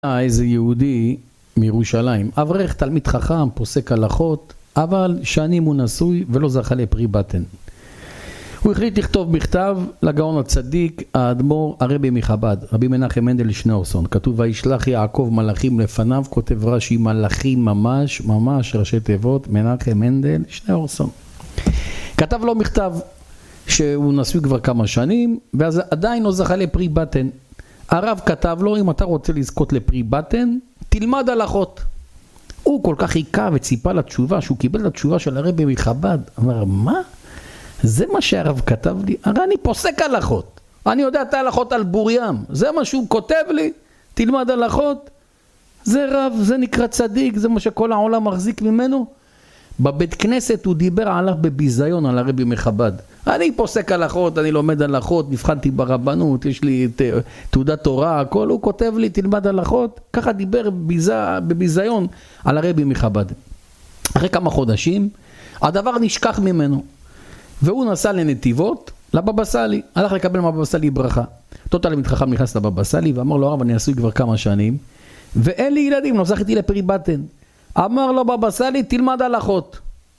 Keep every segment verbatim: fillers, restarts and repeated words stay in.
איזה יהודי מירושלים, אברך תלמיד חכם, פוסק הלכות, אבל שנים הוא נשוי ולא זכה לפרי בטן. הוא החליט לכתוב מכתב לגאון הצדיק, האדמו"ר הרבי מחב"ד, רבי מנחם מנדל שניאורסון. כתוב וישלח יעקב מלאכים לפניו, כותב רש"י מלאכים ממש, ממש ראשי תיבות, מנחם מנדל שניאורסון. כתב לו מכתב שהוא נשוי כבר כמה שנים, ואז עדיין לא זכה לפרי בטן. הרב כתב לו, אם אתה רוצה לזכות לפרי בטן, תלמד הלכות. הוא כל כך חיכה וציפה לתשובה, שהוא קיבל את התשובה של הרבי מחב"ד. אמר, מה? זה מה שהרב כתב לי? הרי אני פוסק הלכות. אני יודע את ההלכות על בוריים. זה מה שהוא כותב לי? תלמד הלכות? זה רב, זה נקרא צדיק, זה מה שכל העולם מחזיק ממנו. בבית כנסת הוא דיבר עליו בביזיון על הרבי מחב"ד. אני פוסק הלכות, אני לומד הלכות, נבחנתי ברבנות, יש לי תעודת תורה, הכל, הוא כותב לי תלמד הלכות, ככה דיבר ביזה, בביזיון על הרבי מחב"ד. אחרי כמה חודשים, הדבר נשכח ממנו, והוא נסע לנתיבות, לבבא סאלי, הלך לקבל מבבא סאלי ברכה. אותו תלמיד חכם נכנס לבבא סאלי ואמר לו, הרב, אני נשוי כבר כמה שנים, ואין לי ילדים, לא זכיתי לפרי בטן. אמר לו בבא סאלי, תלמד הלכות.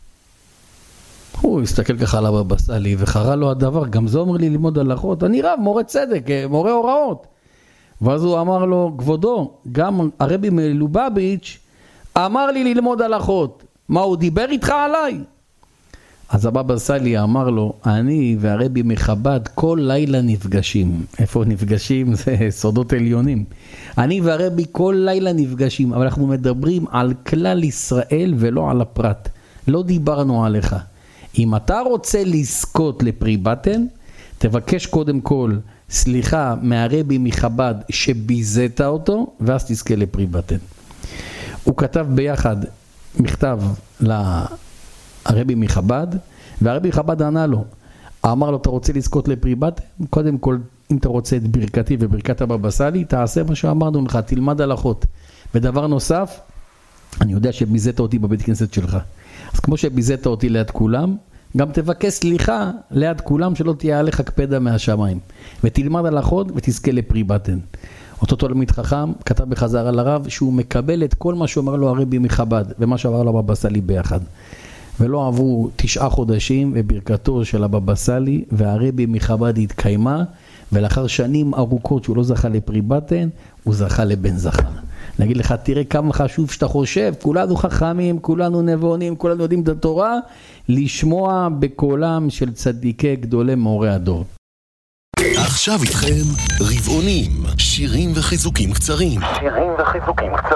הוא הסתכל ככה על הבבא סאלי וחרה לו הדבר, גם זה אומר לי ללמוד הלכות, אני רב, מורה צדק, מורה הוראות. ואז הוא אמר לו, כבודו, גם הרבי מלובביץ' אמר לי ללמוד הלכות, מה הוא דיבר איתך עליי? אז הבבא סאלי אמר לו, אני והרבי מחב"ד כל לילה נפגשים. איפה נפגשים? זה סודות עליונים. אני והרבי כל לילה נפגשים, אבל אנחנו מדברים על כלל ישראל ולא על הפרט. לא דיברנו עליך. אם אתה רוצה לזכות לפרי בטן, תבקש קודם כל סליחה מהרבי מחב"ד שביזית אותו, ואז תזכה לפרי בטן. הוא כתב ביחד מכתב לרבי מחב"ד, והרבי מחב"ד ענה לו, אמר לו, אתה רוצה לזכות לפרי בטן? קודם כל, אם אתה רוצה את ברכתי וברכת הבבא סאלי, תעשה מה שאמרנו לך, תלמד הלכות. ודבר נוסף, אני יודע שביזית אותי בבית כנסת שלך. אז כמו שביזית אותי ליד כולם, גם תבקש סליחה ליד כולם שלא תהיה עליך קפדה מהשמיים. ותלמד הלכות ותזכה לפרי בטן. אותו תלמיד חכם כתב בחזרה לרב שהוא מקבל את כל מה שאומר לו הרבי מחב"ד ומה שאמר לו הבבא סאלי ביחד. ולא עברו תשעה חודשים וברכתו של הבבא סאלי והרבי מחב"ד התקיימה, ולאחר שנים ארוכות שהוא לא זכה לפרי בטן, הוא זכה לבן זכר. נגיד לך, תראה כמה חשוב שאתה חושב, כולנו חכמים, כולנו נבונים, כולנו יודעים את התורה, לשמוע בקולם של צדיקי גדולי מאורי הדור. עכשיו איתכם רבעונים, שירים וחיזוקים קצרים. שירים וחיזוקים קצרים.